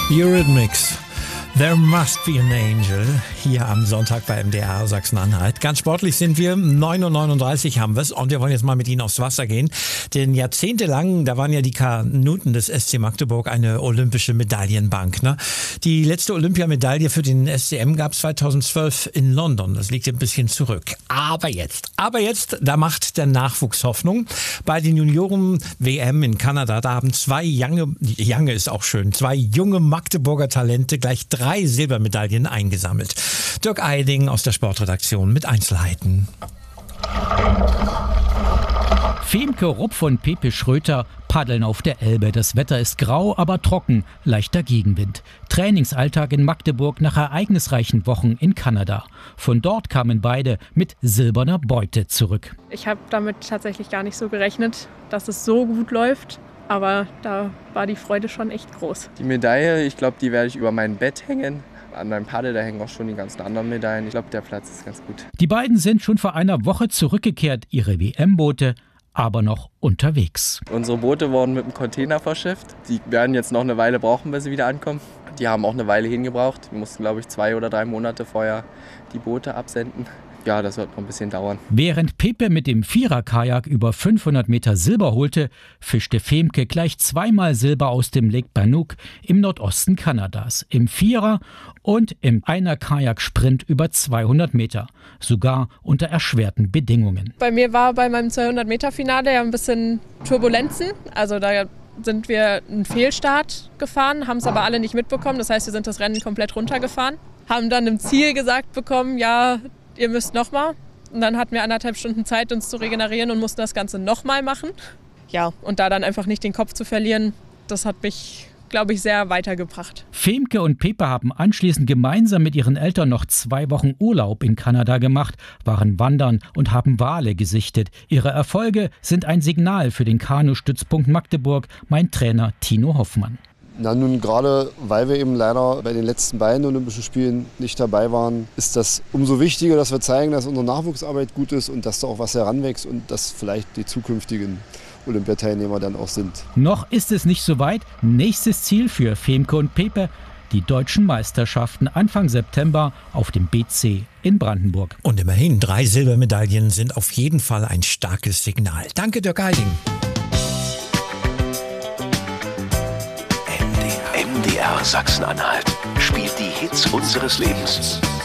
Eurythmics. There must be an angel. Hier am Sonntag bei MDR Sachsen-Anhalt. Ganz sportlich sind wir. 9:39 Uhr haben wir es. Und wir wollen jetzt mal mit Ihnen aufs Wasser gehen. Denn jahrzehntelang, da waren ja die Kanuten des SC Magdeburg eine olympische Medaillenbank. Ne? Die letzte Olympiamedaille für den SCM gab es 2012 in London. Das liegt ein bisschen zurück. Aber jetzt, da macht der Nachwuchs Hoffnung. Bei den Junioren-WM in Kanada, da haben zwei junge Magdeburger Talente gleich 3 Silbermedaillen eingesammelt. Dirk Eiding aus der Sportredaktion mit Einzelheiten. Femke Rupp und Pepe Schröter paddeln auf der Elbe. Das Wetter ist grau, aber trocken, leichter Gegenwind. Trainingsalltag in Magdeburg nach ereignisreichen Wochen in Kanada. Von dort kamen beide mit silberner Beute zurück. Ich habe damit tatsächlich gar nicht so gerechnet, dass es so gut läuft. Aber da war die Freude schon echt groß. Die Medaille, ich glaube, die werde ich über mein Bett hängen. An meinem Paddel, da hängen auch schon die ganzen anderen Medaillen. Ich glaube, der Platz ist ganz gut. Die beiden sind schon vor einer Woche zurückgekehrt, ihre WM-Boote aber noch unterwegs. Unsere Boote wurden mit dem Container verschifft. Die werden jetzt noch eine Weile brauchen, bis sie wieder ankommen. Die haben auch eine Weile hingebraucht. Wir mussten, glaube ich, 2 oder 3 Monate vorher die Boote absenden. Ja, das wird noch ein bisschen dauern. Während Pepe mit dem Vierer-Kajak über 500 Meter Silber holte, fischte Femke gleich 2-mal Silber aus dem Lake Bannock im Nordosten Kanadas. Im Vierer- und im Einer-Kajak-Sprint über 200 Meter. Sogar unter erschwerten Bedingungen. Bei mir war bei meinem 200-Meter-Finale ja ein bisschen Turbulenzen. Also da sind wir einen Fehlstart gefahren, haben es aber alle nicht mitbekommen. Das heißt, wir sind das Rennen komplett runtergefahren. Haben dann im Ziel gesagt bekommen, ja, ihr müsst nochmal. Und dann hatten wir 1,5 Stunden Zeit, uns zu regenerieren und mussten das Ganze nochmal machen. Ja, und da dann einfach nicht den Kopf zu verlieren, das hat mich, glaube ich, sehr weitergebracht. Femke und Pepe haben anschließend gemeinsam mit ihren Eltern noch 2 Wochen Urlaub in Kanada gemacht, waren wandern und haben Wale gesichtet. Ihre Erfolge sind ein Signal für den Kanustützpunkt Magdeburg, mein Trainer Tino Hoffmann. Na nun, gerade weil wir eben leider bei den letzten beiden Olympischen Spielen nicht dabei waren, ist das umso wichtiger, dass wir zeigen, dass unsere Nachwuchsarbeit gut ist und dass da auch was heranwächst und dass vielleicht die zukünftigen Olympiateilnehmer dann auch sind. Noch ist es nicht so weit. Nächstes Ziel für Femke und Pepe: die deutschen Meisterschaften Anfang September auf dem BC in Brandenburg. Und immerhin 3 Silbermedaillen sind auf jeden Fall ein starkes Signal. Danke, Dirk Eiding. MDR Sachsen-Anhalt spielt die Hits unseres Lebens.